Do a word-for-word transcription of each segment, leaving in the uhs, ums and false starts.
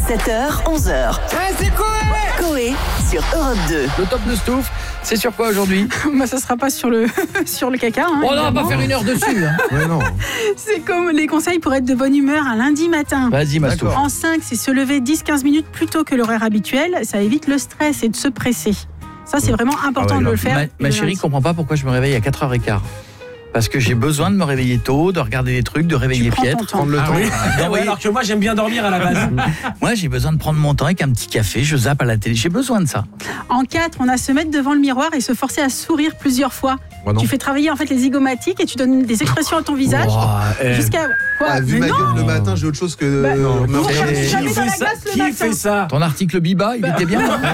sept heures, onze heures. Ouais, c'est Coé Coé sur Europe deux. Le top de Stouff, c'est sur quoi aujourd'hui? Bah, ça sera pas sur le, sur le caca. Hein, on va pas faire une heure dessus. Hein. Ouais, non. C'est comme les conseils pour être de bonne humeur un lundi matin. Vas-y, ma Stouff. En cinq, c'est se lever dix à quinze minutes plus tôt que l'horaire habituel. Ça évite le stress et de se presser. Ça, c'est vraiment important Ah ouais, de non. le faire. Ma, ma chérie comprend pas pourquoi je me réveille à quatre heures quinze. Parce que j'ai besoin de me réveiller tôt, de regarder des trucs, de réveiller prends ton Pietre. temps. Prendre le Ah temps. oui. Ah oui. Alors que moi j'aime bien dormir à la base. Moi, j'ai besoin de prendre mon temps avec un petit café, je zappe à la télé. J'ai besoin de ça. En quatre, on a se mettre devant le miroir et se forcer à sourire plusieurs fois. Moi, non. Tu fais travailler en fait les zygomatiques et tu donnes des expressions à ton visage Ouah, eh. jusqu'à quoi? Ah, vu Mais ma non. gueule le matin, j'ai autre chose que. Bah, non, vous regardez c'est- jamais Qui dans fait la ça glace le Qui matin. fait ça Ton article Biba, il était bien. hein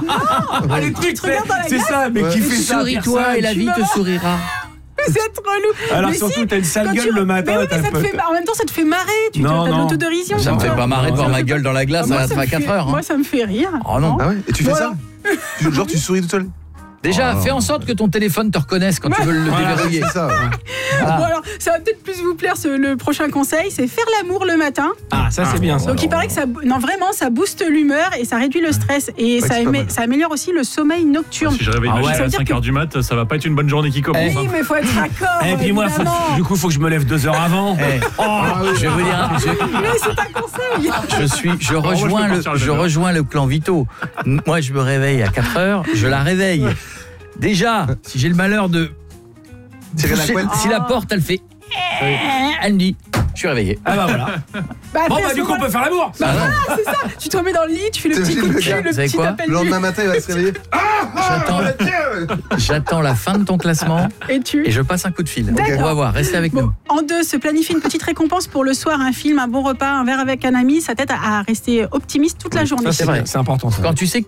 Ah, les trucs, te regardes dans la c'est glace. ça, mais Ouais. qui fait ça Souris-toi personne. et la tu vie vas te voir. sourira. Vous êtes relou. Alors Mais surtout si, t'as une sale quand gueule tu- le matin. Mais oui, mais t'as ça te peu- fait, en même temps, ça te fait marrer. Tu Non, as de non. l'autodérision. Ça me fait toi. pas marrer de voir ma gueule dans la glace Moi, à ça me quatre fait- heures. Moi, Hein. ça me fait rire. Oh non. Ah ouais. Et tu fais Voilà. ça tu, Genre, tu souris tout seul. Déjà, Oh. fais en sorte que ton téléphone te reconnaisse quand tu veux le Voilà. déverrouiller. C'est ça. Ouais. Ah. Bon, alors, ça va peut-être plus vous plaire. Ce, le prochain conseil, c'est faire l'amour le matin. Ah ça c'est bien ça. Donc, il paraît que ça, non, vraiment, ça booste l'humeur et ça réduit le stress. Et Ouais, ça, c'est pas émé- mal. ça améliore aussi le sommeil nocturne. Si je réveille Ah ma ouais. chérie Ça veut à dire cinq heures que- du mat, ça va pas être une bonne journée qui commence. Eh. hein. Oui, mais il faut être raccord. Et puis moi faut- évidemment. du coup faut que je me lève deux heures avant. Eh, Ah oui. je vais vous dire, un- je, Mais c'est un conseil. je suis, je moi, je rejoins peux le, partir le je même heure. rejoins le clan Vito. Moi, je me réveille à quatre heures, je la réveille. Déjà, si j'ai le malheur de Tirer la si- couette. si la porte, elle fait, elle me dit, je suis réveillé. Ah bah voilà. Bah, Bon après, à bah ce du coup on moment-là, peut faire l'amour. Ah non, c'est ça. Tu te remets dans le lit, tu fais le petit T'imagines coup de le cul, gars, le vous savez petit quoi appel Le du... lendemain matin, il va se réveiller. j'attends, j'attends la fin de ton classement Et tu... et je passe un coup de fil. D'accord. On va voir, restez avec Bon, nous. en deux, se planifier une petite récompense pour le soir, un film, un bon repas, un verre avec un ami, ça t'aide à à rester optimiste toute la journée. ça, c'est vrai. C'est important ça. Quand tu sais que